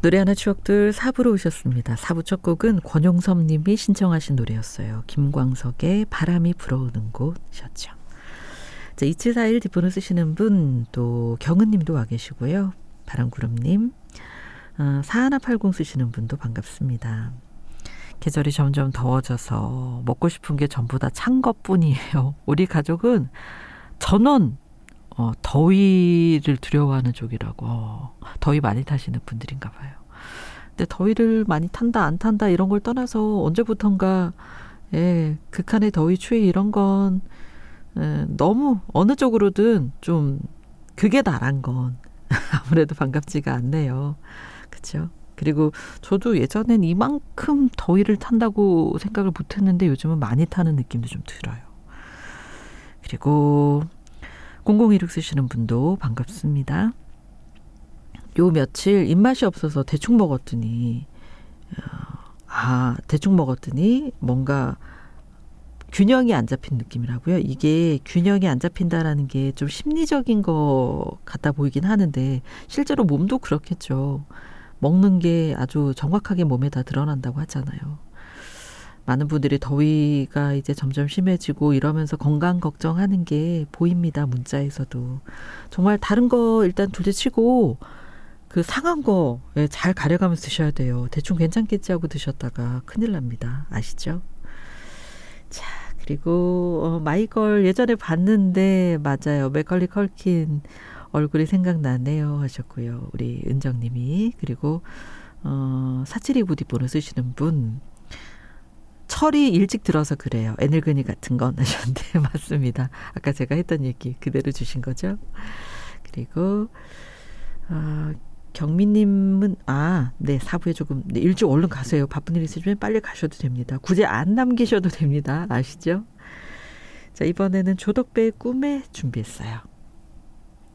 노래하는 추억들 4부로 오셨습니다. 4부 첫 곡은 권용섭 님이 신청하신 노래였어요. 김광석의 바람이 불어오는 곳이었죠. 자, 2741 뒷번호 쓰시는 분, 또 경은 님도 와 계시고요. 바람구름 님, 4180 쓰시는 분도 반갑습니다. 계절이 점점 더워져서 먹고 싶은 게 전부 다 찬 것뿐이에요. 우리 가족은 전원 더위를 두려워하는 쪽이라고. 더위 많이 타시는 분들인가 봐요. 근데 더위를 많이 탄다 안 탄다 이런 걸 떠나서 언제부턴가 극한의 더위 추위 이런 건 너무 어느 쪽으로든 좀 그게 나란 건 아무래도 반갑지가 않네요. 그렇죠? 그리고 저도 예전엔 이만큼 더위를 탄다고 생각을 못했는데 요즘은 많이 타는 느낌도 좀 들어요. 그리고 0016 쓰시는 분도 반갑습니다. 요 며칠 입맛이 없어서 대충 먹었더니 뭔가 균형이 안 잡힌 느낌이라고요. 이게 균형이 안 잡힌다라는 게 좀 심리적인 것 같아 보이긴 하는데 실제로 몸도 그렇겠죠. 먹는 게 아주 정확하게 몸에 다 드러난다고 하잖아요. 많은 분들이 더위가 이제 점점 심해지고 이러면서 건강 걱정하는 게 보입니다. 문자에서도. 정말 다른 거 일단 둘째치고 그 상한 거 잘 가려가면서 드셔야 돼요. 대충 괜찮겠지 하고 드셨다가 큰일 납니다. 아시죠? 자, 그리고 마이걸 예전에 봤는데 맞아요. 맥컬리 컬킨 얼굴이 생각나네요 하셨고요. 우리 은정님이. 그리고 4729 뒷번호 쓰시는 분, 철이 일찍 들어서 그래요. 애늙은이 같은 건 하셨는데 맞습니다. 아까 제가 했던 얘기 그대로 주신 거죠. 그리고 경민님은 네, 4부에 조금 일찍 얼른 가세요. 바쁜 일 있으시면 빨리 가셔도 됩니다. 굳이 안 남기셔도 됩니다. 아시죠? 자, 이번에는 조덕배의 꿈에 준비했어요.